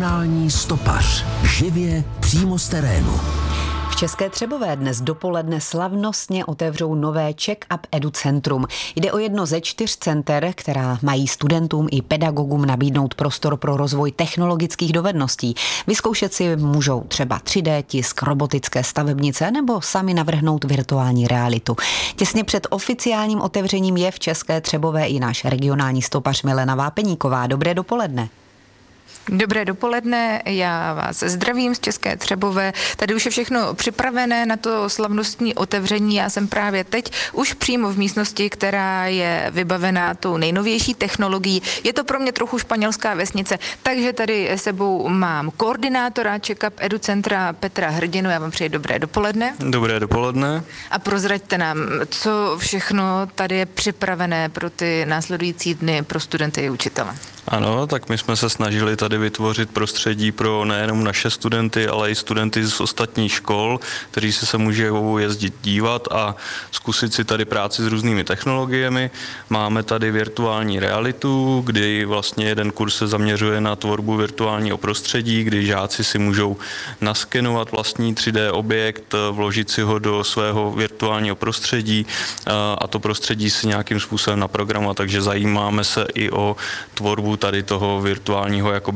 Regionální stopař. Živě přímo z terénu. V České Třebové dnes dopoledne slavnostně otevřou nové Check-up Edu centrum. Jde o jedno ze 4 center, která mají studentům i pedagogům nabídnout prostor pro rozvoj technologických dovedností. Vyzkoušet si můžou třeba 3D tisk, robotické stavebnice nebo sami navrhnout virtuální realitu. Těsně před oficiálním otevřením je v České Třebové i náš regionální stopař Milena Vápeníková. Dobré dopoledne. Dobré dopoledne, já vás zdravím z České Třebové. Tady už je všechno připravené na to slavnostní otevření. Já jsem právě teď už přímo v místnosti, která je vybavená tou nejnovější technologií. Je to pro mě trochu španělská vesnice, takže tady sebou mám koordinátora Check-up Edu centra Petra Hrdinu. Já vám přeji dobré dopoledne. Dobré dopoledne. A prozraďte nám, co všechno tady je připravené pro ty následující dny pro studenty i učitele. Ano, tak my jsme se snažili tady vytvořit prostředí pro nejenom naše studenty, ale i studenty z ostatních škol, kteří se můžou jezdit dívat a zkusit si tady práci s různými technologiemi. Máme tady virtuální realitu, kdy vlastně jeden kurz se zaměřuje na tvorbu virtuálního prostředí, kdy žáci si můžou naskenovat vlastní 3D objekt, vložit si ho do svého virtuálního prostředí a to prostředí si nějakým způsobem naprogramovat, takže zajímáme se i o tvorbu tady toho virtuálního jako